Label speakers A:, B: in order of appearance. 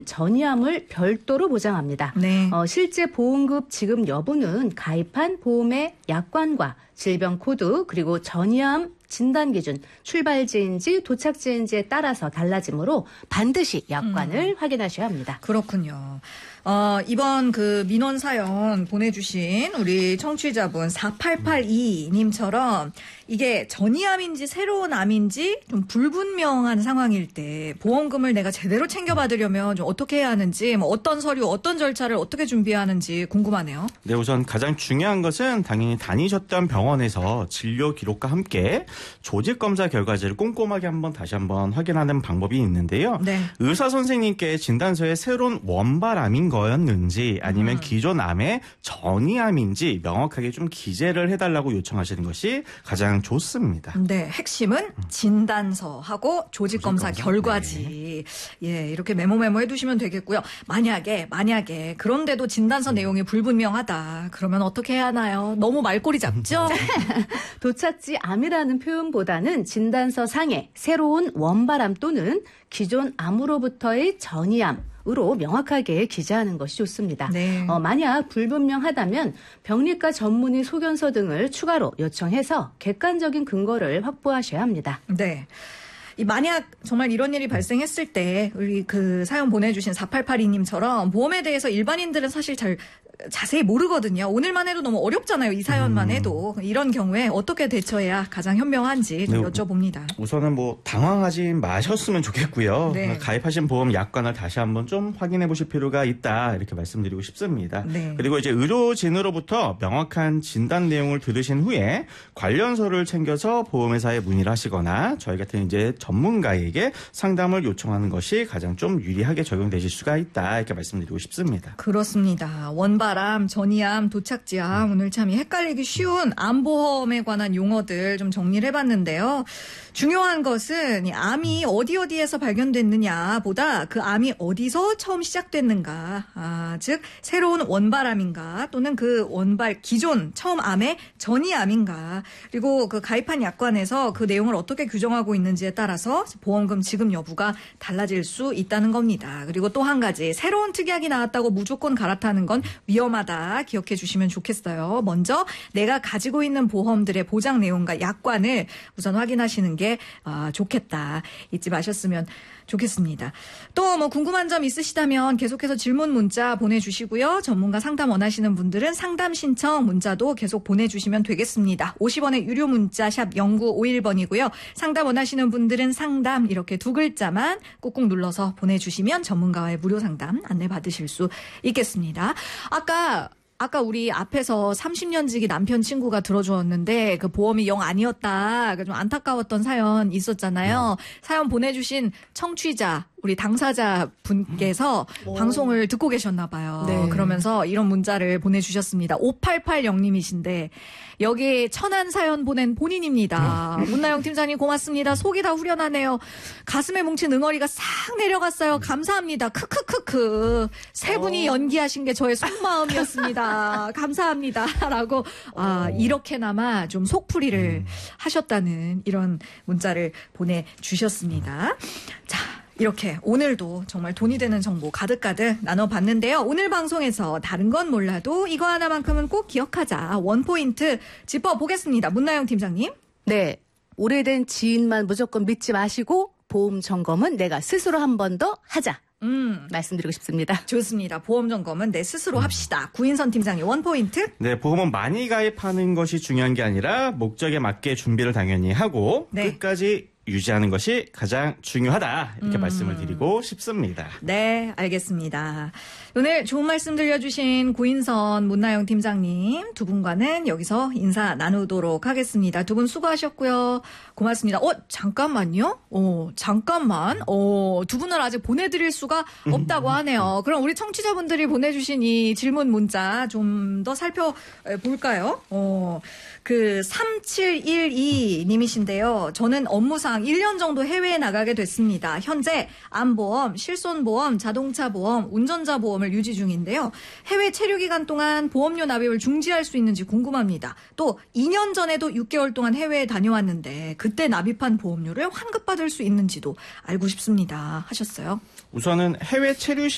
A: 전이암을 별도로 보장합니다.
B: 네.
A: 실제 보험급 지급 여부는 가입한 보험의 약관과 질병 코드 그리고 전이암 진단 기준, 출발지인지 도착지인지에 따라서 달라지므로 반드시 약관을 확인하셔야 합니다.
B: 그렇군요. 이번 그 민원 사연 보내주신 우리 청취자분 4882님처럼 이게 전이암인지 새로운 암인지 좀 불분명한 상황일 때 보험금을 내가 제대로 챙겨받으려면 좀 어떻게 해야 하는지, 뭐 어떤 서류, 어떤 절차를 어떻게 준비해야 하는지 궁금하네요.
C: 네, 우선 가장 중요한 것은 당연히 다니셨던 병원에서 진료 기록과 함께 조직 검사 결과지를 꼼꼼하게 다시 한번 확인하는 방법이 있는데요.
B: 네.
C: 의사 선생님께 진단서에 새로운 원발암인 거였는지 아니면 기존 암의 전이암인지 명확하게 좀 기재를 해달라고 요청하시는 것이 가장 좋습니다.
B: 네, 핵심은 진단서하고 조직검사 결과지.
C: 네.
B: 예, 이렇게 메모 해두시면 되겠고요. 만약에 그런데도 진단서 내용이 불분명하다. 그러면 어떻게 해야 하나요? 너무 말꼬리 잡죠?
A: 도착지 암이라는 표현보다는 진단서 상에 새로운 원발암 또는 기존 암으로부터의 전이암 으로 명확하게 기재하는 것이 좋습니다.
B: 네.
A: 만약 불분명하다면 병리과 전문의 소견서 등을 추가로 요청해서 객관적인 근거를 확보하셔야 합니다.
B: 네. 만약 정말 이런 일이 발생했을 때 우리 그 사연 보내주신 4882님처럼 보험에 대해서 일반인들은 사실 잘 자세히 모르거든요. 오늘만 해도 너무 어렵잖아요. 이 사연만 해도. 이런 경우에 어떻게 대처해야 가장 현명한지 좀 여쭤봅니다.
C: 우선은 당황하지 마셨으면 좋겠고요.
B: 네.
C: 가입하신 보험 약관을 다시 한번 좀 확인해 보실 필요가 있다. 이렇게 말씀드리고 싶습니다.
B: 네.
C: 그리고 이제 의료진으로부터 명확한 진단 내용을 들으신 후에 관련서를 챙겨서 보험회사에 문의를 하시거나 저희 같은 이제 전문가에게 상담을 요청하는 것이 가장 좀 유리하게 적용되실 수가 있다. 이렇게 말씀드리고 싶습니다.
B: 그렇습니다. 원발암, 전이암, 도착지암 오늘 참 헷갈리기 쉬운 암보험에 관한 용어들 좀 정리를 해봤는데요. 중요한 것은 이 암이 어디에서 발견됐느냐보다 그 암이 어디서 처음 시작됐는가, 즉 새로운 원발암인가 또는 그 원발 기존 처음 암의 전이암인가, 그리고 그 가입한 약관에서 그 내용을 어떻게 규정하고 있는지에 따라서 보험금 지급 여부가 달라질 수 있다는 겁니다. 그리고 또 한 가지, 새로운 특약이 나왔다고 무조건 갈아타는 건 위험하다 기억해 주시면 좋겠어요. 먼저 내가 가지고 있는 보험들의 보장 내용과 약관을 우선 확인하시는 게 좋겠다. 잊지 마셨으면 좋겠습니다. 또 궁금한 점 있으시다면 계속해서 질문 문자 보내주시고요. 전문가 상담 원하시는 분들은 상담 신청 문자도 계속 보내주시면 되겠습니다. 50원의 유료 문자 샵 0951번이고요. 상담 원하시는 분들은 상담 이렇게 두 글자만 꾹꾹 눌러서 보내주시면 전문가와의 무료 상담 안내 받으실 수 있겠습니다. 아까 우리 앞에서 30년 지기 남편 친구가 들어주었는데 그 보험이 영 아니었다. 좀 안타까웠던 사연 있었잖아요. 사연 보내주신 청취자, 우리 당사자 분께서 방송을 듣고 계셨나 봐요.
A: 네.
B: 그러면서 이런 문자를 보내주셨습니다. 5880님이신데 여기 천안 사연 보낸 본인입니다. 문나영 팀장님 고맙습니다. 속이 다 후련하네요. 가슴에 뭉친 응어리가 싹 내려갔어요. 감사합니다. 크크크크. 세 분이 연기하신 게 저의 속마음이었습니다. 감사합니다. 라고 이렇게나마 좀 속풀이를 하셨다는 이런 문자를 보내주셨습니다. 자, 이렇게 오늘도 정말 돈이 되는 정보 가득가득 나눠봤는데요. 오늘 방송에서 다른 건 몰라도 이거 하나만큼은 꼭 기억하자. 원포인트 짚어보겠습니다. 문나영 팀장님.
A: 네. 오래된 지인만 무조건 믿지 마시고 보험 점검은 내가 스스로 한 번 더 하자. 말씀드리고 싶습니다.
B: 좋습니다. 보험 점검은 내 스스로 합시다. 구인선 팀장님 원포인트.
C: 네, 보험은 많이 가입하는 것이 중요한 게 아니라 목적에 맞게 준비를 당연히 하고 끝까지 유지하는 것이 가장 중요하다. 이렇게 말씀을 드리고 싶습니다.
B: 네, 알겠습니다. 오늘 좋은 말씀 들려주신 구인선, 문나영 팀장님 두 분과는 여기서 인사 나누도록 하겠습니다. 두 분 수고하셨고요. 고맙습니다. 잠깐만요. 잠깐만. 두 분을 아직 보내드릴 수가 없다고 하네요. 그럼 우리 청취자분들이 보내주신 이 질문 문자 좀 더 살펴볼까요? 3712님이신데요. 저는 업무상 1년 정도 해외에 나가게 됐습니다. 현재 암보험, 실손보험, 자동차 보험, 운전자 보험을 유지 중인데요. 해외 체류 기간 동안 보험료 납입을 중지할 수 있는지 궁금합니다. 또 2년 전에도 6개월 동안 해외에 다녀왔는데 그때 납입한 보험료를 환급받을 수 있는지도 알고 싶습니다. 하셨어요.
C: 우선은 해외 체류